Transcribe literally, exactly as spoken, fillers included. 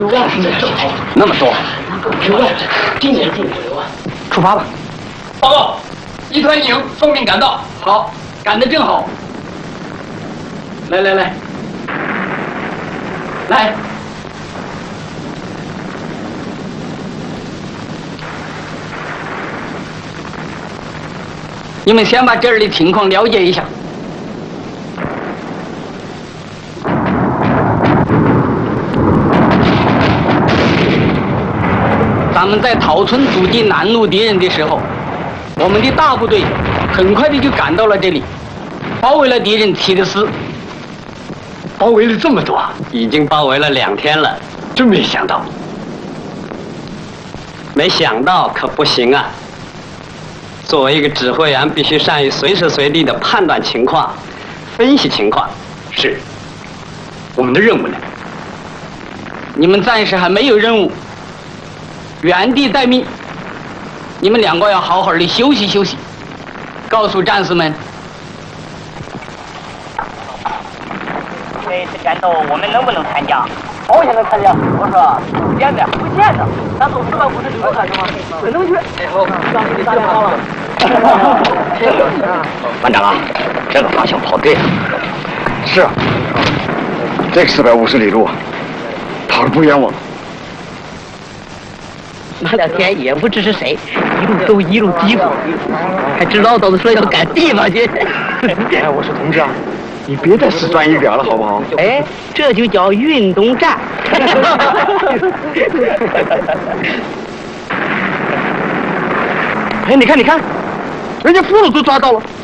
有万人正好， 那么多， 有万人，今年进五六万， 出发吧。 报告，一团营奉命赶到。 好，赶得正好。来来来，来。 你们先把这儿的情况了解一下。咱们在桃村阻击南路敌人的时候，我们的大部队很快的就赶到了这里，包围了敌人起的师。 包围了这么多， 已经包围了两天了， 真没想到。 没想到可不行啊！ 作为一个指挥员，必须善于随时随地的判断情况、分析情况。 是，我们的任务呢？ 你们暂时还没有任务，原地待命。你们两个要好好的休息休息。告诉战士们， 这次战斗我们能不能参加？ 好想能参加。我说，现在不见得，咱都四百五十六个参加吗？真能去。哎好，让你打电话了。 班长啊，这个方向跑对了。是啊，这四百五十里路跑得不冤枉。 那两天也不知是谁，一路走一路嘀咕，还知道都是说要赶地方去。 哎，我说同志啊，你别再死钻仪表了，好不好？ 哎，这就叫运动战。 哎，你看，你看。 人家俘虏都抓到了，